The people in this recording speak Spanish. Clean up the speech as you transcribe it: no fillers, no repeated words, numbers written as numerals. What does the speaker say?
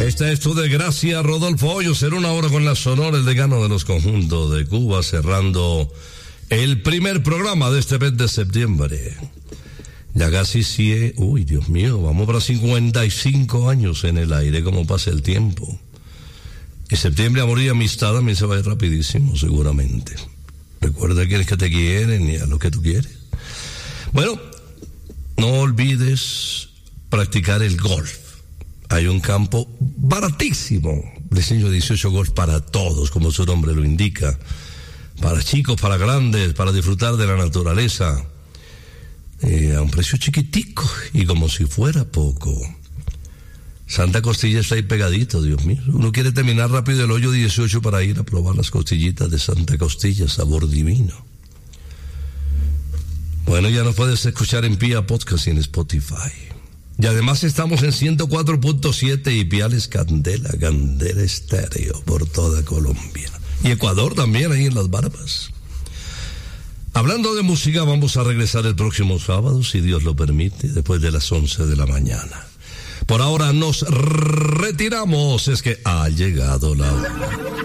Esta es tu desgracia, Rodolfo Hoyos, en una hora con la Sonora, el decano de los conjuntos de Cuba, cerrando el primer programa de este mes de septiembre. Ya casi 100, uy, Dios mío, vamos para 55 años en el aire, como pasa el tiempo. Y septiembre, amor y amistad también se va a ir rapidísimo, seguramente. Recuerda a quienes que te quieren y a los que tú quieres. Bueno, no olvides practicar el golf. Hay un campo baratísimo, diseño 18 golf para todos, como su nombre lo indica. Para chicos, para grandes, para disfrutar de la naturaleza. A un precio chiquitico y como si fuera poco. Santa Costilla está ahí pegadito, Dios mío. Uno quiere terminar rápido el hoyo 18 para ir a probar las costillitas de Santa Costilla, sabor divino. Bueno, ya nos puedes escuchar en Pia Podcast y en Spotify. Y además estamos en 104.7 y Piales Candela Estéreo por toda Colombia. Y Ecuador también, ahí en Las Barbas. Hablando de música, vamos a regresar el próximo sábado, si Dios lo permite, después de las 11 de la mañana. Por ahora nos retiramos, es que ha llegado la hora.